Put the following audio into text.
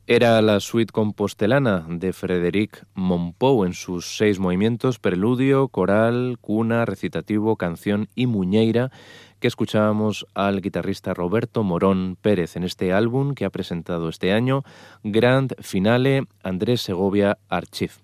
Era la suite compostelana de Frédéric Mompou en sus 6 movimientos: preludio, coral, cuna, recitativo, canción y muñeira, que escuchábamos al guitarrista Roberto Morón Pérez en este álbum que ha presentado este año, Grand Finale Andrés Segovia Archive.